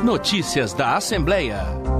Notícias da Assembleia.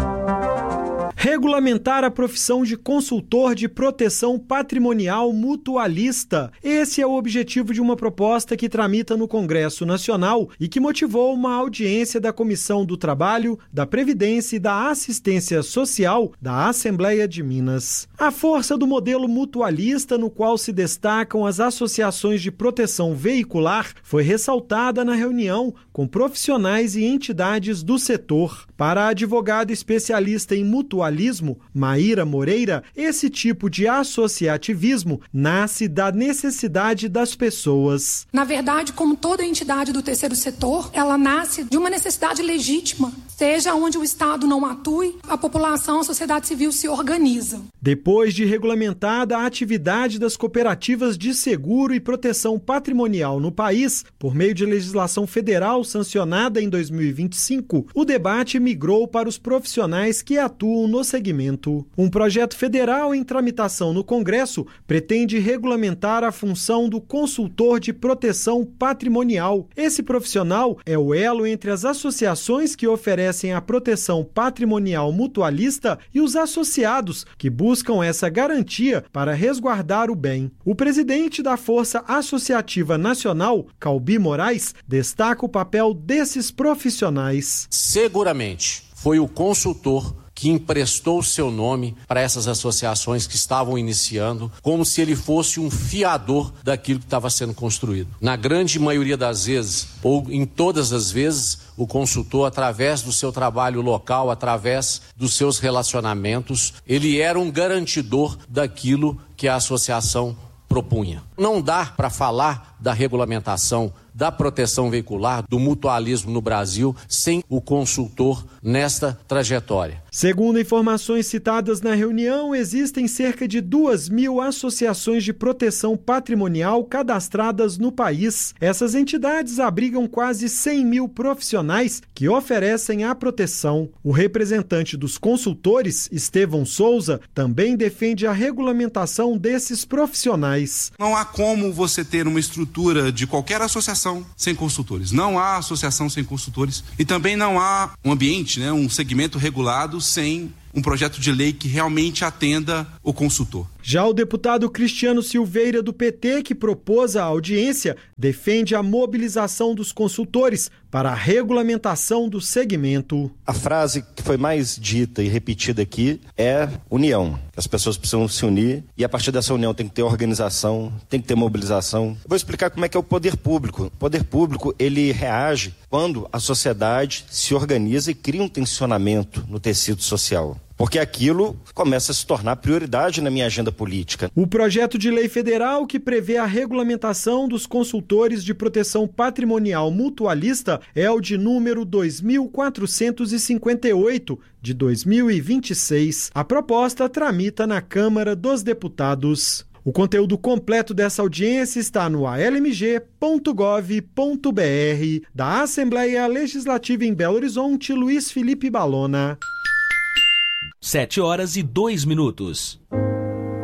Regulamentar a profissão de consultor de proteção patrimonial mutualista. Esse é o objetivo de uma proposta que tramita no Congresso Nacional e que motivou uma audiência da Comissão do Trabalho, da Previdência e da Assistência Social da Assembleia de Minas. A força do modelo mutualista, no qual se destacam as associações de proteção veicular, foi ressaltada na reunião com profissionais e entidades do setor. Para a advogada especialista em mutualismo, Maíra Moreira, esse tipo de associativismo nasce da necessidade das pessoas. Na verdade, como toda entidade do terceiro setor, ela nasce de uma necessidade legítima. Seja onde o Estado não atue, a população, a sociedade civil se organiza. Depois de regulamentada a atividade das cooperativas de seguro e proteção patrimonial no país, por meio de legislação federal sancionada em 2025, o debate migrou para os profissionais que atuam no segmento. Um projeto federal em tramitação no Congresso pretende regulamentar a função do consultor de proteção patrimonial. Esse profissional é o elo entre as associações que oferecem a proteção patrimonial mutualista e os associados que buscam essa garantia para resguardar o bem. O presidente da Força Associativa Nacional, Calbi Moraes, destaca o papel desses profissionais. Seguramente foi o consultor que emprestou seu nome para essas associações que estavam iniciando, como se ele fosse um fiador daquilo que estava sendo construído. Na grande maioria das vezes, ou em todas as vezes, o consultor, através do seu trabalho local, através dos seus relacionamentos, ele era um garantidor daquilo que a associação propunha. Não dá para falar da regulamentação da proteção veicular, do mutualismo no Brasil, sem o consultor nesta trajetória. Segundo informações citadas na reunião, existem cerca de 2.000 associações de proteção patrimonial cadastradas no país. Essas entidades abrigam quase 100.000 profissionais que oferecem a proteção. O representante dos consultores, Estevão Souza, também defende a regulamentação desses profissionais. Não há como você ter uma estrutura de qualquer associação sem consultores. Não há associação sem consultores e também não há um ambiente, um segmento regulado sem um projeto de lei que realmente atenda o consultor. Já o deputado Cristiano Silveira, do PT, que propôs a audiência, defende a mobilização dos consultores para a regulamentação do segmento. A frase que foi mais dita e repetida aqui é união. As pessoas precisam se unir e a partir dessa união tem que ter organização, tem que ter mobilização. Eu vou explicar como é que é o poder público. O poder público, ele reage quando a sociedade se organiza e cria um tensionamento no tecido social. Porque aquilo começa a se tornar prioridade na minha agenda política. O projeto de lei federal que prevê a regulamentação dos consultores de proteção patrimonial mutualista é o de número 2458, de 2026. A proposta tramita na Câmara dos Deputados. O conteúdo completo dessa audiência está no almg.gov.br. Da Assembleia Legislativa em Belo Horizonte, Luiz Felipe Balona. 7 horas e 2 minutos.